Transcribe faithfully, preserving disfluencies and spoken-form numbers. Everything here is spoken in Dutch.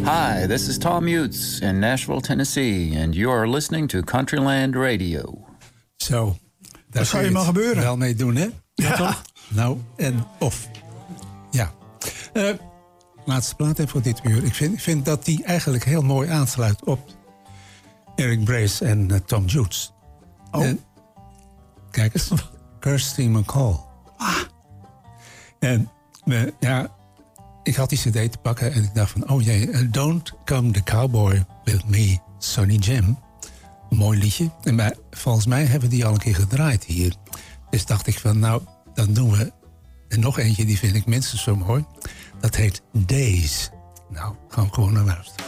Hi, this is Tom Utz in Nashville, Tennessee, and you are listening to Countryland Radio. Zo, daar zou je maar gebeuren. Wel mee doen, hè? Ja, Ja. toch? Nou, en of. Ja. Uh, laatste plaat even voor dit uur. Ik vind, ik vind dat die eigenlijk heel mooi aansluit op Eric Brace en uh, Tom Jones. Oh. En, kijk eens. Kirsty McCall. Ah. En uh, ja, ik had die cd te pakken en ik dacht van... oh jee, uh, Don't Come the Cowboy With Me, Sonny Jim. Een mooi liedje. En maar, volgens mij hebben we die al een keer gedraaid hier. Dus dacht ik van, nou, dan doen we... En nog eentje, die vind ik minstens zo mooi. Dat heet Days. Nou, gaan we gewoon naar luisteren.